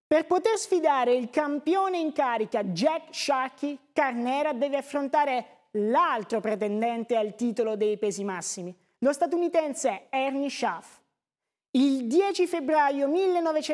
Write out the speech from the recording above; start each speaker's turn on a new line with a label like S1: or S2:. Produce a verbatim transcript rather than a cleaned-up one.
S1: Per poter sfidare il campione in carica Jack Sharkey, Carnera deve affrontare l'altro pretendente al titolo dei pesi massimi, lo statunitense Ernie Schaff. Il dieci febbraio millenovecentottantaquattro